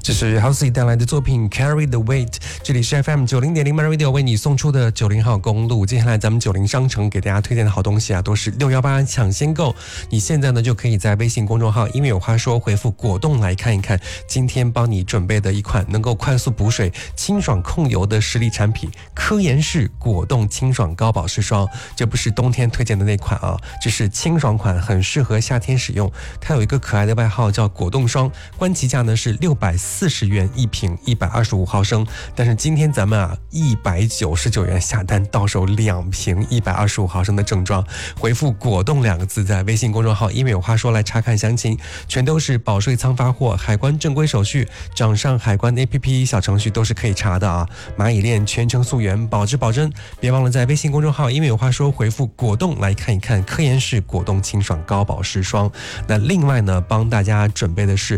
这是 Halsey 带来的作品 Carry the Weight， 这里是 FM 90.0 MyRadio 为你送出的90号公路。接下来咱们90商城给大家推荐的好东西啊，都是618抢先购。你现在呢就可以在微信公众号音乐有话说回复果冻来看一看，今天帮你准备的一款能够快速补水、清爽控油的实力产品——科颜氏果冻清爽高保湿霜。这不是冬天推荐的那款啊，这是清爽款，很适合夏天使用。它有一个可爱的外号叫果冻霜，官旗价呢是640元一瓶，125毫升。但是今天咱们啊199元下单到手2瓶125毫升的正装，回复果冻2个字，在微信公众号音乐有话说来查看详情，全都是保税仓发货，海关正规手续，掌上海关 APP 小程序都是可以查的啊。蚂蚁链全程溯源，保质保真。别忘了在微信公众号音乐有话说回复果冻来看一看科颜氏果冻清爽高保湿霜。那另外呢，帮大家准备的是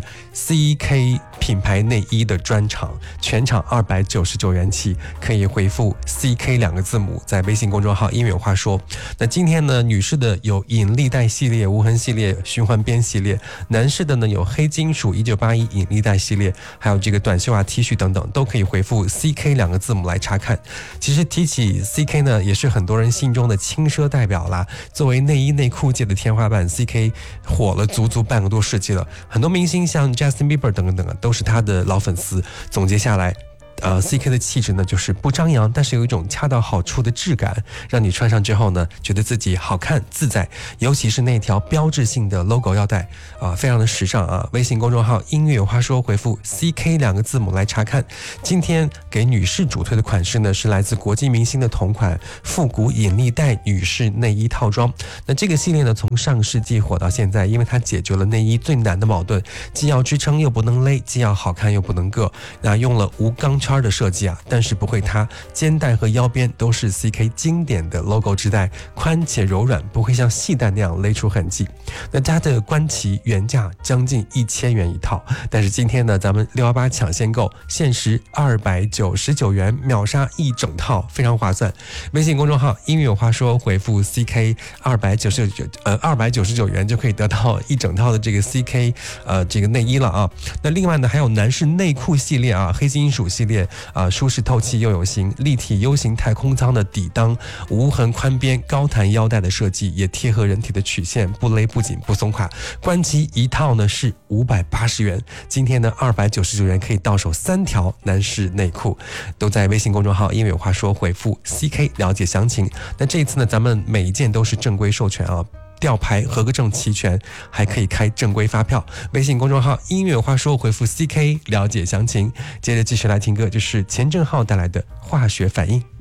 CK 品牌内衣的专场，全场299元起，可以回复 CK 2个字母，在微信公众号音乐有话说。那今天呢，女士的有引力带系列、无痕系列、循环边系列，男士的呢有黑金属1981引力带系列，还有这个短袖啊 T 恤等等，都可以回复 CK 2个字母来查看。其实提起 CK 呢，也是很多人心中的轻奢代表啦。作为内衣内裤界的天花板， CK 火了足半个多世纪了，很多明星像 Justin Bieber 等等都是他的老粉丝。总结下来CK 的气质呢，就是不张扬，但是有一种恰到好处的质感，让你穿上之后呢，觉得自己好看自在。尤其是那条标志性的 logo 腰带非常的时尚啊。微信公众号音乐有话说回复 CK 2个字母来查看。今天给女士主推的款式呢，是来自国际明星的同款复古引力带女士内衣套装。那这个系列呢，从上世纪火到现在，因为它解决了内衣最难的矛盾，既要支撑又不能勒，既要好看又不能硌。那用了无钢圈的设计啊，但是不会塌，肩带和腰边都是 CK 经典的 logo 织带，宽且柔软，不会像细带那样勒出痕迹。那它的官旗原价将近1000元一套，但是今天呢，咱们618抢先购，限时299元，秒杀一整套，非常划算。微信公众号音乐有话说回复 CK 299元就可以得到一整套的这个 CK 这个内衣了啊。那另外呢，还有男士内裤系列啊，黑金属系列舒适透气又有型，立体 U 型太空舱的底裆，无痕宽边高弹腰带的设计，也贴合人体的曲线，不勒不紧不松垮。官旗一套呢是580元，今天呢299元可以到手3条男士内裤，都在微信公众号音乐有话说回复 CK 了解详情。那这一次呢，咱们每一件都是正规授权啊，吊牌合格证齐全，还可以开正规发票。微信公众号音乐有话说回复 CK 了解详情。接着继续来听歌，就是钱正浩带来的化学反应。